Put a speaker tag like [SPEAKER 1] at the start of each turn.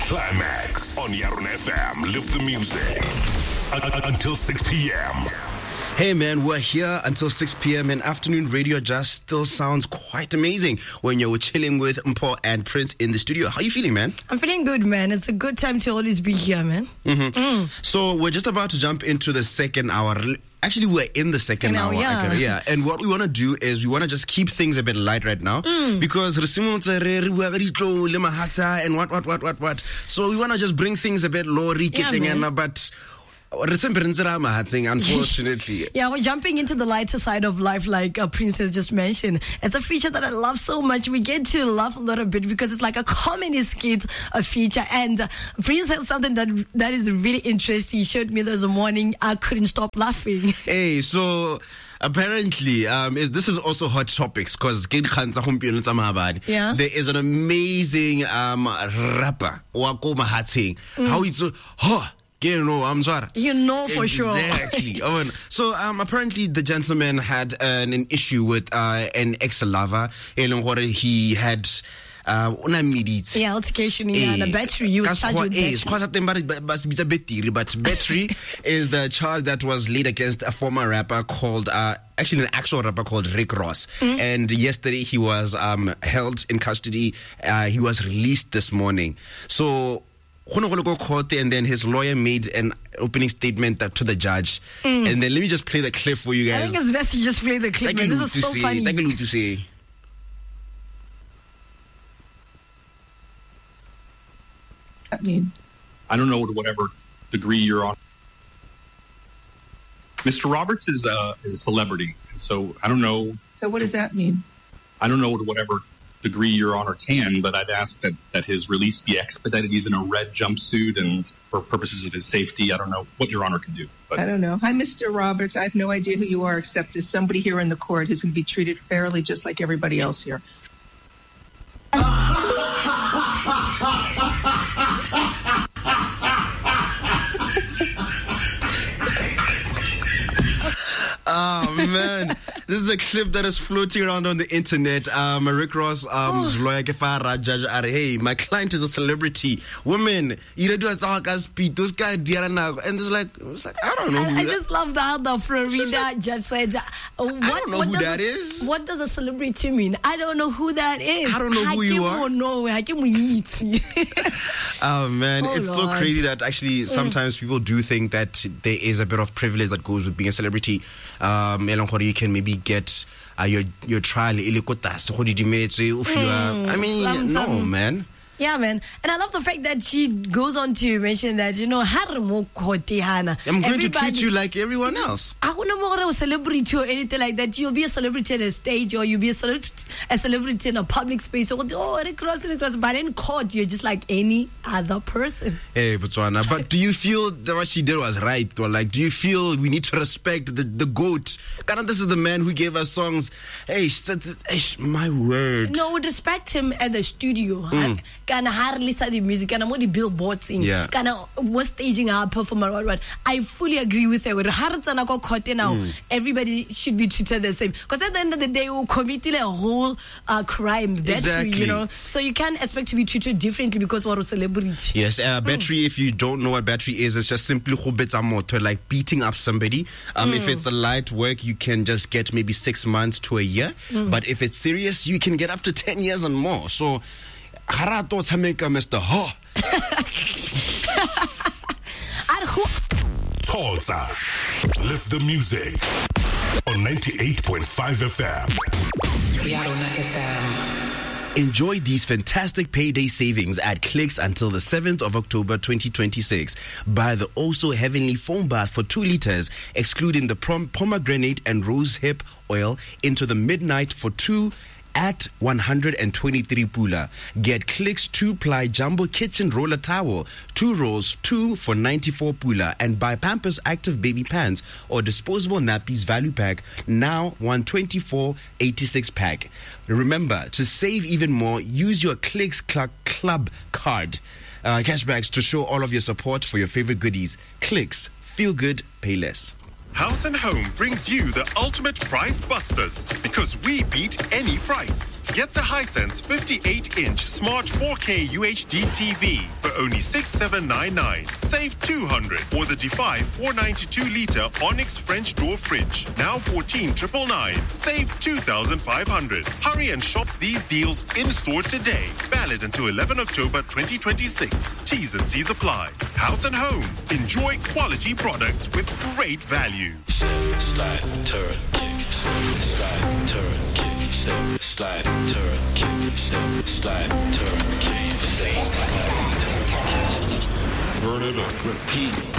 [SPEAKER 1] Climax on Yaron FM. Live the music. Until 6 p.m.
[SPEAKER 2] Hey man, we're here until 6 p.m. and afternoon radio just still sounds quite amazing when you're chilling with Mpo and Prince in the studio. How you feeling, man?
[SPEAKER 3] I'm feeling good, man. It's a good time to always be here, man.
[SPEAKER 2] So we're just about to jump into the second hour. Actually, we're in the second hour.
[SPEAKER 3] Yeah.
[SPEAKER 2] And what we want to do is we want to just keep things a bit light right now because and what. So we want to just bring things a bit low, but unfortunately.
[SPEAKER 3] Yeah, we're jumping into the lighter side of life, like Princess just mentioned. It's a feature that I love so much. We get to laugh a little bit because it's like a comedy skit, a feature. And Prince has something that is really interesting. He showed me this morning. I couldn't stop laughing.
[SPEAKER 2] Hey, so apparently, this is also hot topics because there is an amazing rapper, Wako Mahatsing. How it's I'm sorry.
[SPEAKER 3] You know for sure.
[SPEAKER 2] Exactly. So apparently the gentleman had an issue with an ex-lover. He had
[SPEAKER 3] altercation in a battery. He was charged with battery.
[SPEAKER 2] But battery is the charge that was laid against a former rapper called actually an actual rapper called Rick Ross. And yesterday he was held in custody. He was released this morning. So and then his lawyer made an opening statement to the judge. And then let me just play the clip for you guys.
[SPEAKER 3] I think it's best to just play the clip. This is so funny.
[SPEAKER 2] Thank you to say.
[SPEAKER 4] I mean, I don't know to whatever degree you're on. Mr. Roberts is a celebrity, so I don't know.
[SPEAKER 5] So what does that mean?
[SPEAKER 4] I don't know to whatever degree your honor can, but I'd ask that his release be expedited. He's in a red jumpsuit, and for purposes of his safety, I don't know what your honor can do. But
[SPEAKER 5] I don't know. Hi, Mr. Roberts. I have no idea who you are, except as somebody here in the court who's going to be treated fairly just like everybody else here.
[SPEAKER 2] Oh man, this is a clip that is floating around on the internet. Rick Ross, lawyer Kefara judge, hey, my client is a celebrity. Women, you do a speed. Those guys, and it's like I don't know.
[SPEAKER 3] I just love how the Florida judge said,
[SPEAKER 2] I don't know who that is.
[SPEAKER 3] What does a celebrity mean? I don't know who that is.
[SPEAKER 2] I don't know who you are. Oh man, it's Lord. So crazy that actually sometimes people do think that there is a bit of privilege that goes with being a celebrity. You can maybe get your trial. I mean, no, man.
[SPEAKER 3] Yeah, man. And I love the fact that she goes on to mention that, I'm going
[SPEAKER 2] to treat you like everyone else.
[SPEAKER 3] I don't know a celebrity or anything like that. You'll be a celebrity at a stage, or you'll be a celebrity in a public space. Rick Ross. But in court, you're just like any other person.
[SPEAKER 2] Hey, Botswana. But do you feel that what she did was right? Or like, do you feel we need to respect the GOAT? This is the man who gave us songs. Hey, my word.
[SPEAKER 3] No, would respect him at the studio. The music, the billboards in, was staging our performer. I fully agree with her. Now, everybody should be treated the same. Because at the end of the day, we committed a whole crime, battery, So you can't expect to be treated differently because we're a celebrity.
[SPEAKER 2] Yes, battery, if you don't know what battery is, it's just simply like beating up somebody. If it's a light work, you can just get maybe 6 months to a year. But if it's serious, you can get up to 10 years and more. So, Harato Sameka Mr. Ho.
[SPEAKER 1] Tulsa. Lift the music on 98.5 FM.
[SPEAKER 6] Yaron FM.
[SPEAKER 2] Enjoy these fantastic payday savings at Clicks until the 7th of October 2026. Buy the also heavenly foam bath for 2 liters, excluding the pomegranate and rose hip oil, into the midnight for 2 at 123 Pula. Get Clicks 2-ply jumbo kitchen roller towel, 2 rolls, 2 for 94 Pula, and buy Pampers Active Baby Pants or disposable nappies value pack, now 124.86 pack. Remember, to save even more, use your Clicks Club card cashbacks to show all of your support for your favorite goodies. Clicks, feel good, pay less.
[SPEAKER 1] House and Home brings you the ultimate price busters because we beat any price.
[SPEAKER 7] Get the Hisense 58-inch Smart 4K UHD TV for only $6,799. Save $200. Or the Defy 492-liter Onyx French door fridge, now $14,999. Save $2,500. Hurry and shop these deals in-store today. Valid until 11 October 2026. T's and C's apply. House and Home. Enjoy quality products with great value.
[SPEAKER 8] Slide, turn, kick, slide, turn, kick, slide, turn, kick, slide, turn, kick, slide, turn, kick. Burn it up. Repeat.